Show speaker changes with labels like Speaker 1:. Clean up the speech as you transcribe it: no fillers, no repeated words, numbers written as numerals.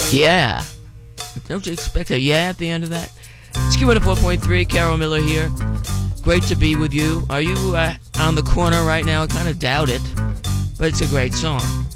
Speaker 1: Yeah. Don't you expect a yeah at the end of that? It's Q104.3, Carol Miller here. Great to be with you. Are you on the corner right now? I kind of doubt it, but it's a great song.